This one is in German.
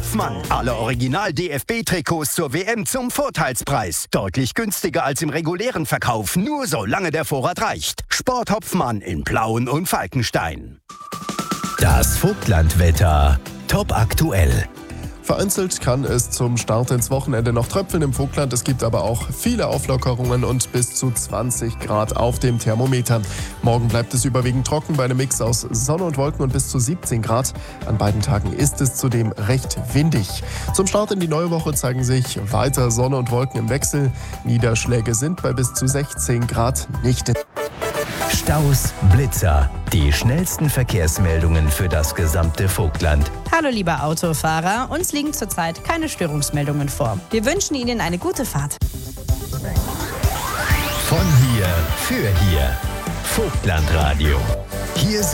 Hopfmann. Alle Original-DFB-Trikots zur WM zum Vorteilspreis. Deutlich günstiger als im regulären Verkauf, nur solange der Vorrat reicht. Sport Hopfmann in Plauen und Falkenstein. Das Vogtlandwetter. Top aktuell. Vereinzelt kann es zum Start ins Wochenende noch tröpfeln im Vogtland. Es gibt aber auch viele Auflockerungen und bis zu 20 Grad auf dem Thermometer. Morgen bleibt es überwiegend trocken bei einem Mix aus Sonne und Wolken und bis zu 17 Grad. An beiden Tagen ist es zudem recht windig. Zum Start in die neue Woche zeigen sich weiter Sonne und Wolken im Wechsel. Niederschläge sind bei bis zu 16 Grad nicht. Staus, Blitzer. Die schnellsten Verkehrsmeldungen für das gesamte Vogtland. Hallo lieber Autofahrer, uns liegen zurzeit keine Störungsmeldungen vor. Wir wünschen Ihnen eine gute Fahrt. Von hier für hier. Vogtlandradio. Hier